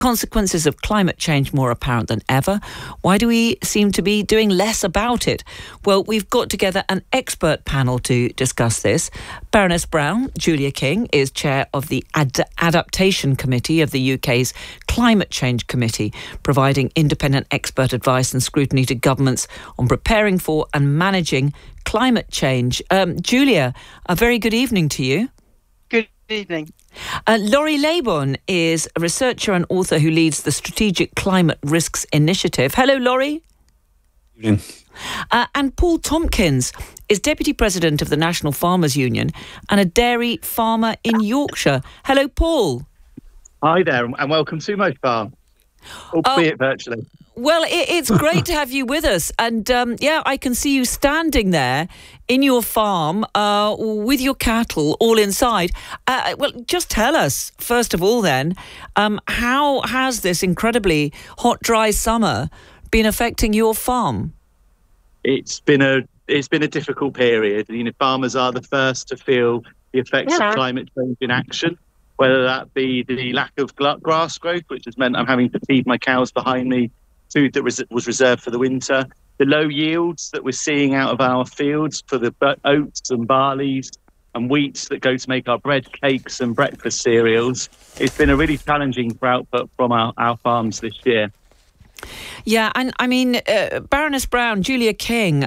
consequences of climate change more apparent than ever? Why do we seem to be doing less about it? Well, we've got together an expert panel to discuss this. Baroness Brown, Julia King, is chair of the Adaptation Committee of the UK's Climate Change Committee, providing independent expert advice and scrutiny to governments on preparing for and managing climate change. Julia, a very good evening to you. Good evening. Laurie Leybourne is a researcher and author who leads the Strategic Climate Risks Initiative. Hello, Laurie. Good evening. And Paul Tompkins is Deputy President of the National Farmers Union and a dairy farmer in Yorkshire. Hello, Paul. Hi there, and welcome to my farm, albeit virtually. Well, it's great to have you with us. And, I can see you standing there in your farm with your cattle all inside. Well, just tell us, first of all then, how has this incredibly hot, dry summer been affecting your farm? It's been a difficult period. You know, farmers are the first to feel the effects of climate change in action, whether that be the lack of grass growth, which has meant I'm having to feed my cows behind me food that was reserved for the winter, the low yields that we're seeing out of our fields for the oats and barleys and wheats that go to make our bread, cakes and breakfast cereals. It's been a really challenging output from our farms this year. Yeah, and I mean, Baroness Brown, Julia King,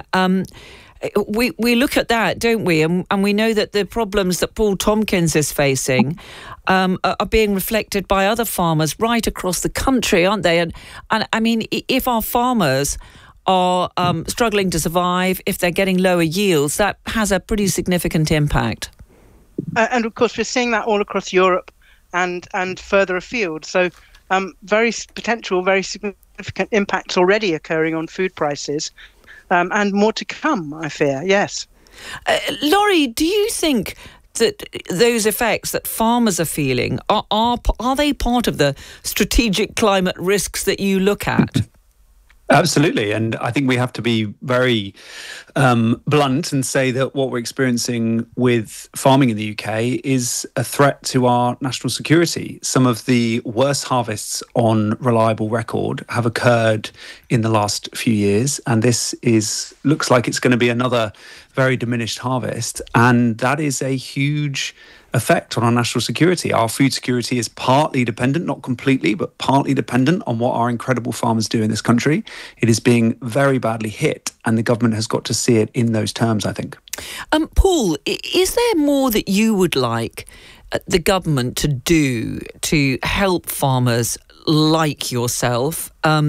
we look at that, don't we? And we know that the problems that Paul Tompkins is facing are being reflected by other farmers right across the country, aren't they? And I mean, if our farmers are struggling to survive, if they're getting lower yields, that has a pretty significant impact. And of course, we're seeing that all across Europe and further afield. So very significant impacts already occurring on food prices. And more to come, I fear, yes. Laurie, do you think that those effects that farmers are feeling, are they part of the strategic climate risks that you look at? Absolutely. And I think we have to be very blunt and say that what we're experiencing with farming in the UK is a threat to our national security. Some of the worst harvests on reliable record have occurred in the last few years. And this looks like it's going to be another very diminished harvest. And that is a huge effect on our national security. Our food security is partly dependent, not completely, but partly dependent on what our incredible farmers do in this country. It is being very badly hit, and the government has got to see it in those terms, I think. Paul, is there more that you would like the government to do to help farmers like yourself?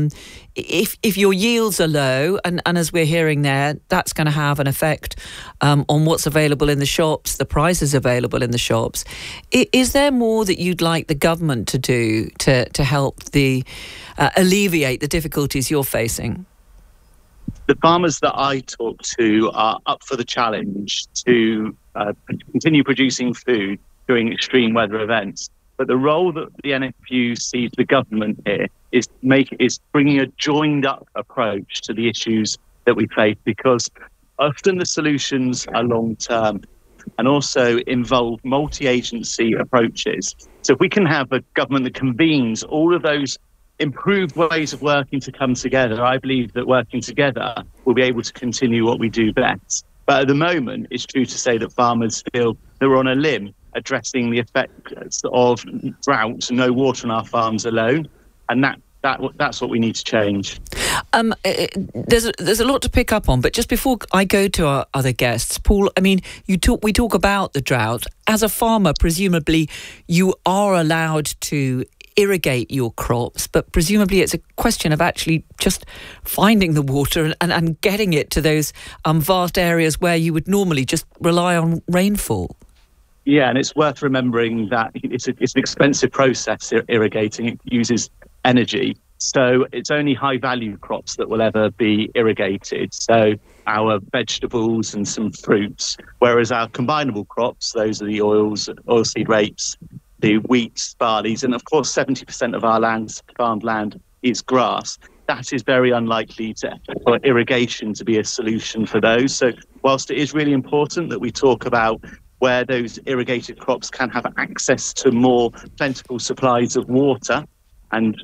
If your yields are low, and as we're hearing there, that's going to have an effect on what's available in the shops, the prices available in the shops. Is there more that you'd like the government to do to help alleviate the difficulties you're facing? The farmers that I talk to are up for the challenge to continue producing food during extreme weather events. But the role that the NFU sees the government here is bringing a joined-up approach to the issues that we face, because often the solutions are long-term and also involve multi-agency approaches. So if we can have a government that convenes all of those improved ways of working to come together, I believe that working together will be able to continue what we do best. But at the moment, it's true to say that farmers feel that we're on a limb addressing the effects of drought and no water on our farms alone. And that's what we need to change. There's a lot to pick up on, but just before I go to our other guests, Paul, I mean, we talk about the drought. As a farmer, presumably you are allowed to irrigate your crops, but presumably it's a question of actually just finding the water and getting it to those vast areas where you would normally just rely on rainfall. Yeah, and it's worth remembering that it's an expensive process, irrigating. It uses energy. So it's only high-value crops that will ever be irrigated. So our vegetables and some fruits, whereas our combinable crops, those are the oilseed rapeseed, the wheats, barleys, and of course 70% of our farmed land is grass. That is very unlikely for irrigation to be a solution for those. So whilst it is really important that we talk about where those irrigated crops can have access to more plentiful supplies of water, And